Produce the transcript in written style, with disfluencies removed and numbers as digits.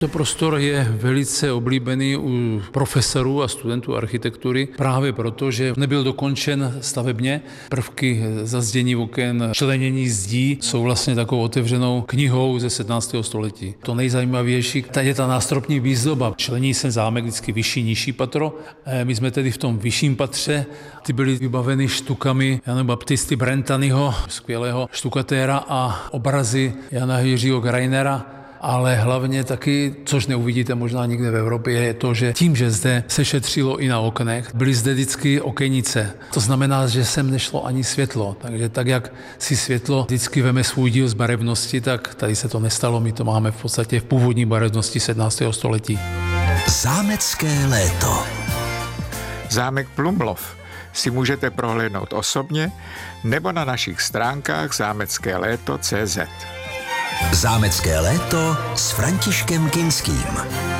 To prostor je velice oblíbený u profesorů a studentů architektury právě proto, že nebyl dokončen stavebně. Prvky zazdění oken, členění zdí jsou vlastně takovou otevřenou knihou ze 17. století. To nejzajímavější je ta nástropní výzdoba. Člení se zámek vždycky vyšší, nižší patro. My jsme tedy v tom vyšším patře. Ty byly vybaveny štukami Jana Baptisty Brentanyho, skvělého štukatéra, a obrazy Jana Jiřího Greinera. Ale hlavně taky, což neuvidíte možná nikde v Evropě, je to, že tím, že zde se šetřilo i na oknech, byly zde vždycky okenice. To znamená, že sem nešlo ani světlo. Takže tak, jak si světlo vždycky veme svůj díl z barevnosti, tak tady se to nestalo. My to máme v podstatě v původní barevnosti 17. století. Zámecké léto. Zámek Plumlov si můžete prohlédnout osobně nebo na našich stránkách zámeckéléto.cz. Zámecké léto s Františkem Kinským.